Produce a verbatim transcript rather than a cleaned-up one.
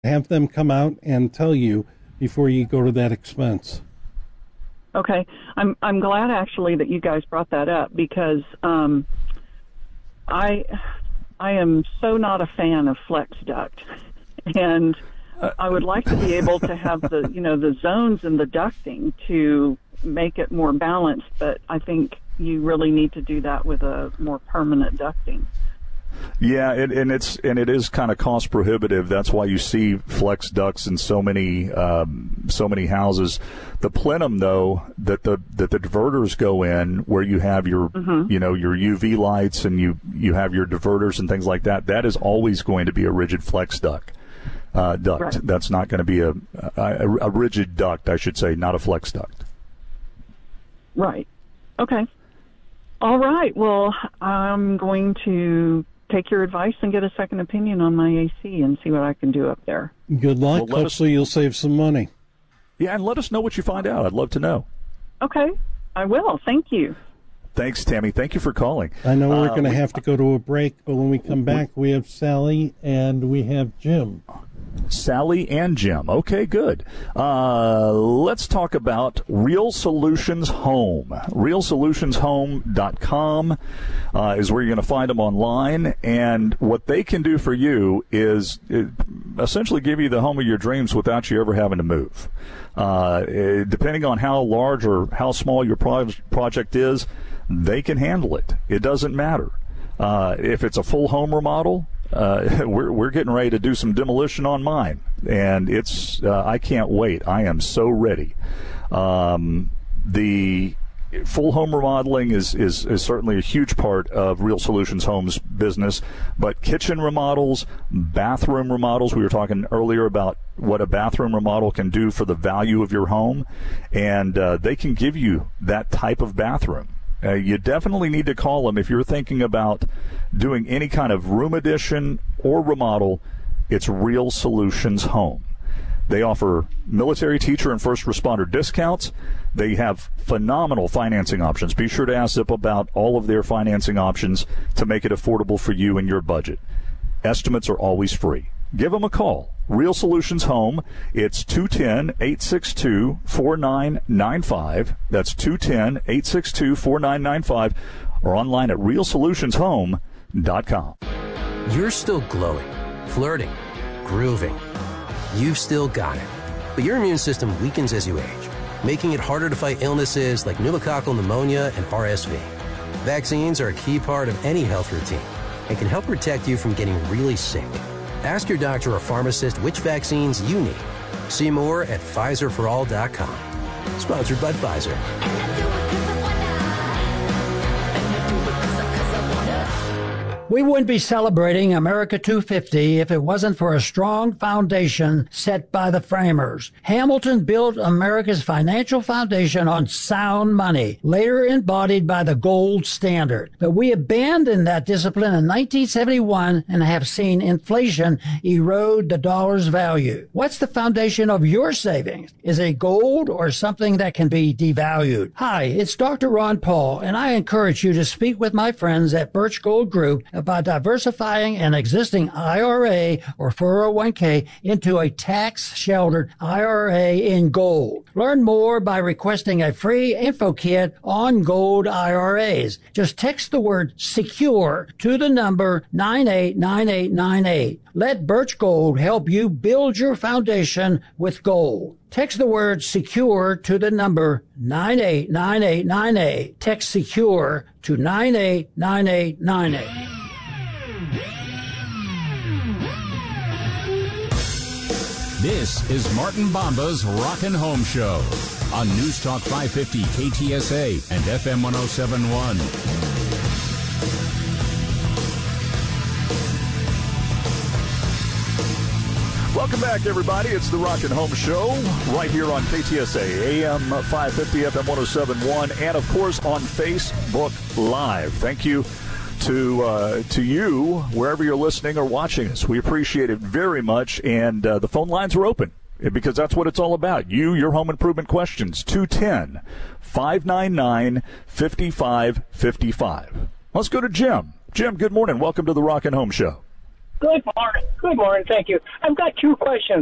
Have them come out and tell you before you go to that expense. Okay. I'm I'm glad actually that you guys brought that up because um, I I am so not a fan of flex duct, and I would like to be able to have the you know the zones and the ducting to make it more balanced, but I think you really need to do that with a more permanent ducting. Yeah, it, and it's and it is kind of cost prohibitive. That's why you see flex ducts in so many um, so many houses. The plenum, though, that the that the diverters go in, where you have your mm-hmm. you know your U V lights and you you have your diverters and things like that. That is always going to be a rigid flex duct. Uh, duct. Right. That's not going to be a, a a rigid duct, I should say, not a flex duct. Right. Okay. All right. Well, I'm going to take your advice and get a second opinion on my A C and see what I can do up there. Good luck. Well, Hopefully us, you'll save some money. Yeah, and let us know what you find out. I'd love to know. Okay, I will. Thank you. Thanks, Tammy. Thank you for calling. I know we're uh, going to we, have to go to a break, but when we come back, we have Sally and we have Jim. Sally and Jim. Okay, good. Uh, let's talk about Real Solutions Home. real solutions home dot com uh, is where you're going to find them online. And what they can do for you is uh, essentially give you the home of your dreams without you ever having to move. Uh, depending on how large or how small your pro- project is, they can handle it. It doesn't matter. Uh, if it's a full home remodel, Uh, we're we're getting ready to do some demolition on mine, and it's uh, I can't wait. I am so ready. Um, the full home remodeling is, is is certainly a huge part of Real Solutions Home's business, but kitchen remodels, bathroom remodels. We were talking earlier about what a bathroom remodel can do for the value of your home, and uh, they can give you that type of bathroom. Uh, you definitely need to call them if you're thinking about doing any kind of room addition or remodel. It's Real Solutions Home. They offer military, teacher, and first responder discounts. They have phenomenal financing options. Be sure to ask Zip about all of their financing options to make it affordable for you and your budget. Estimates are always free. Give them a call. Real Solutions Home. It's two one zero, eight six two, four nine nine five. That's two one zero, eight six two, four nine nine five, or online at real solutions home dot com. You're still glowing, flirting, grooving. You've still got it. But your immune system weakens as you age, making it harder to fight illnesses like pneumococcal pneumonia and R S V. Vaccines are a key part of any health routine and can help protect you from getting really sick. Ask your doctor or pharmacist which vaccines you need. See more at Pfizer for all dot com. Sponsored by Pfizer. We wouldn't be celebrating America two fifty if it wasn't for a strong foundation set by the framers. Hamilton built America's financial foundation on sound money, later embodied by the gold standard. But we abandoned that discipline in nineteen seventy-one and have seen inflation erode the dollar's value. What's the foundation of your savings? Is it gold or something that can be devalued? Hi, it's Doctor Ron Paul, and I encourage you to speak with my friends at Birch Gold Group about diversifying an existing I R A or four oh one k into a tax-sheltered I R A in gold. Learn more by requesting a free info kit on gold I R As. Just text the word SECURE to the number nine eight nine eight nine eight. Let Birch Gold help you build your foundation with gold. Text the word SECURE to the number nine eight nine eight nine eight. Text SECURE to nine eight nine eight nine eight. This is Martin Bomba's Rockin' Home Show on News Talk five fifty K T S A and F M one oh seven point one. Welcome back, everybody. It's the Rockin' Home Show right here on K T S A, A M five fifty, F M one oh seven point one, and, of course, on Facebook Live. Thank you to uh, to you, wherever you're listening or watching us. We appreciate it very much, and uh, the phone lines are open because that's what it's all about. You, your home improvement questions, two one zero, five nine nine, five five five five. Let's go to Jim. Jim, good morning. Welcome to the Rockin' Home Show. Good morning. Good morning. Thank you. I've got two questions.